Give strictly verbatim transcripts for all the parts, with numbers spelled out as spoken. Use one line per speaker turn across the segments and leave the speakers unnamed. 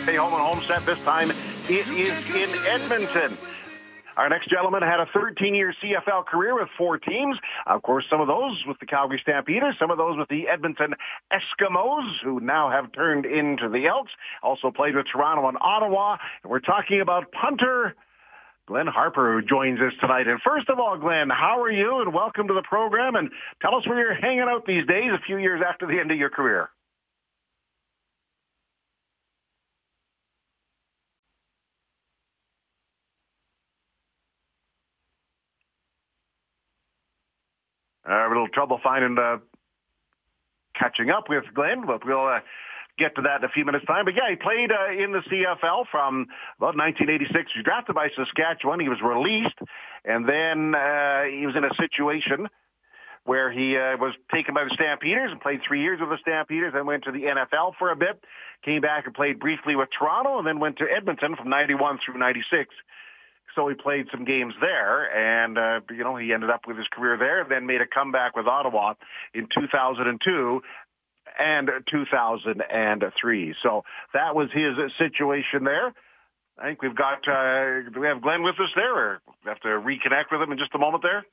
Stay home and home set. This time it is in Edmonton. Our next gentleman had a thirteen-year C F L career with four teams. Of course, some of those with the Calgary Stampeders, some of those with the Edmonton Eskimos, who now have turned into the Elks. Also played with Toronto and Ottawa. And we're talking about punter Glenn Harper, who joins us tonight. And first of all, Glenn, how are you? And welcome to the program. And tell us where you're hanging out these days, a few years after the end of your career. Uh, a little trouble finding uh, catching up with Glenn, but we'll uh, get to that in a few minutes' time. But yeah, he played uh, in the C F L from about nineteen eighty-six. He was drafted by Saskatchewan. He was released, and then uh, he was in a situation where he uh, was taken by the Stampeders and played three years with the Stampeders, then went to the N F L for a bit, came back and played briefly with Toronto, and then went to Edmonton from ninety-one through ninety-six. So he played some games there, and, uh, you know, he ended up with his career there, then made a comeback with Ottawa in two thousand two and two thousand three. So that was his situation there. I think we've got, uh, do we have Glenn with us there, or we have to reconnect with him in just a moment there?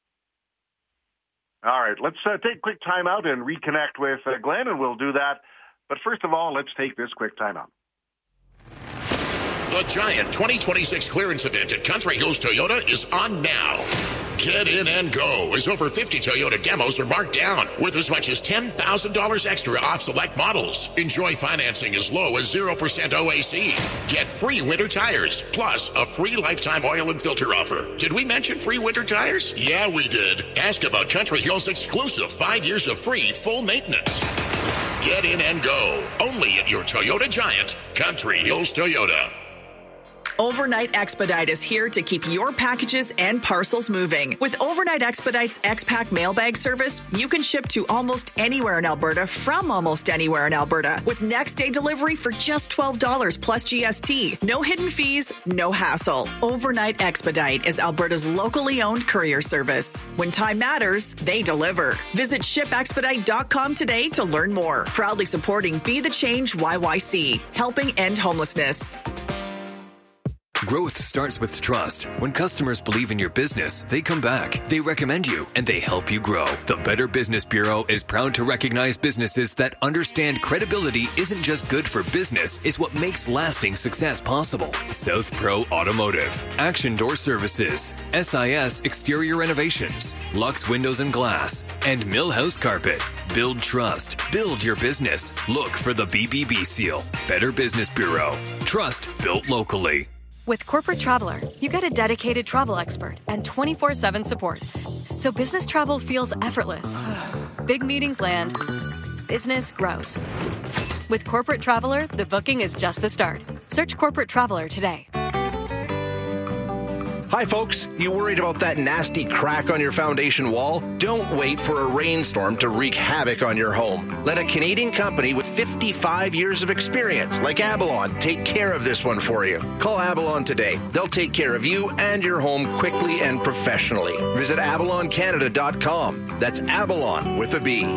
All right, let's uh, take a quick time out and reconnect with uh, Glenn, and we'll do that. But first of all, let's take this quick time out.
The Giant twenty twenty-six clearance event at Country Hills Toyota is on now. Get in and go, as over fifty Toyota demos are marked down with as much as ten thousand dollars extra off select models. Enjoy financing as low as zero percent O A C. Get free winter tires, plus a free lifetime oil and filter offer. Did we mention free winter tires? Yeah, we did. Ask about Country Hills' exclusive five years of free full maintenance. Get in and go, only at your Toyota Giant, Country Hills Toyota.
Overnight Expedite is here to keep your packages and parcels moving. With Overnight Expedite's X-Pack mailbag service, you can ship to almost anywhere in Alberta from almost anywhere in Alberta with next-day delivery for just twelve dollars plus G S T. No hidden fees, no hassle. Overnight Expedite is Alberta's locally owned courier service. When time matters, they deliver. Visit ship expedite dot com today to learn more. Proudly supporting Be the Change Y Y C, helping end homelessness.
Growth starts with trust. When customers believe in your business, they come back, they recommend you, and they help you grow. The Better Business Bureau is proud to recognize businesses that understand credibility isn't just good for business, it's what makes lasting success possible. South Pro Automotive, Action Door Services, S I S Exterior Renovations, Lux Windows and Glass, and Millhouse Carpet. Build trust. Build your business. Look for the B B B seal. Better Business Bureau. Trust built locally.
With Corporate Traveler, you get a dedicated travel expert and twenty-four seven support. So business travel feels effortless. Big meetings land. Business grows. With Corporate Traveler, the booking is just the start. Search Corporate Traveler today.
Hi, folks. You worried about that nasty crack on your foundation wall? Don't wait for a rainstorm to wreak havoc on your home. Let a Canadian company with fifty-five years of experience, like Abalon, take care of this one for you. Call Abalon today. They'll take care of you and your home quickly and professionally. Visit abalon canada dot com. That's Abalon with a B.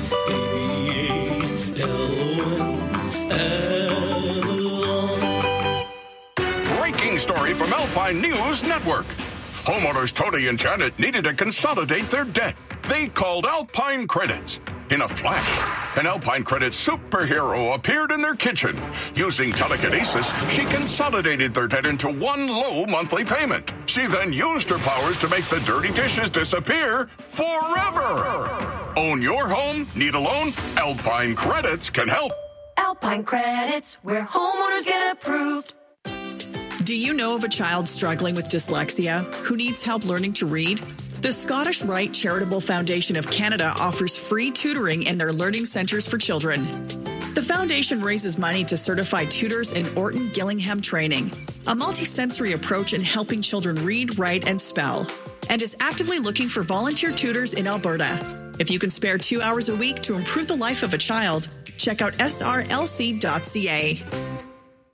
Story from Alpine News Network. Homeowners Tony and Janet needed to consolidate their debt. They called Alpine Credits. In a flash, an Alpine Credits superhero appeared in their kitchen. Using telekinesis, she consolidated their debt into one low monthly payment. She then used her powers to make the dirty dishes disappear forever. Own your home? Need a loan? Alpine Credits can help.
Alpine Credits, where homeowners get approved.
Do you know of a child struggling with dyslexia who needs help learning to read? The Scottish Rite Charitable Foundation of Canada offers free tutoring in their learning centres for children. The foundation raises money to certify tutors in Orton Gillingham training, a multisensory approach in helping children read, write, and spell, and is actively looking for volunteer tutors in Alberta. If you can spare two hours a week to improve the life of a child, check out S R L C dot C A.